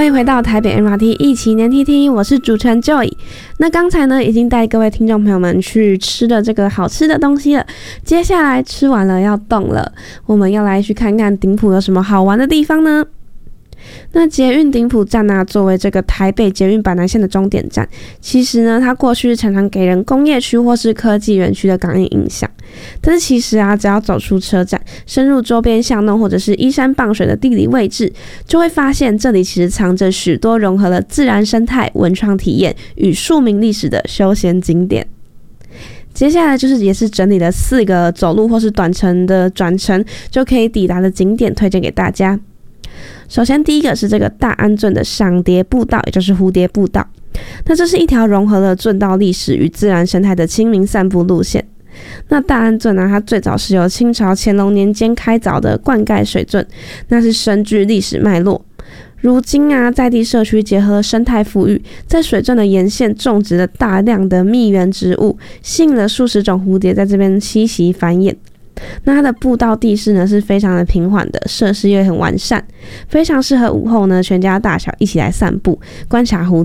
欢迎回到台北 MRT 一起黏 TT， 我是主持人 Joy。那刚才呢，已经带各位听众朋友们去吃了这个好吃的东西了，接下来吃完了要动了，我们要来去看看顶埔有什么好玩的地方呢？那捷运顶埔站啊，作为这个台北捷运板南线的终点站，其实呢，它过去常常给人工业区或是科技园区的港印印象。但是其实啊，只要走出车站，深入周边巷弄或者是依山傍水的地理位置，就会发现这里其实藏着许多融合了自然生态、文创体验与庶民历史的休闲景点。接下来也是整理了4个走路或是短程的转乘就可以抵达的景点，推荐给大家。首先第一个是这个大安圳的赏蝶步道，也就是蝴蝶步道。那这是一条融合了圳道历史与自然生态的亲民散步路线。那大安圳它最早是由清朝乾隆年间开凿的灌溉水圳，那是深具历史脉络。如今在地社区结合了生态富裕，在水圳的沿线种植了大量的蜜源植物，吸引了数十种蝴蝶在这边栖息繁衍。那它的步道地势呢是非常的平缓的，设施也很完善，非常适合午后呢全家大小一起来散步，观察蝴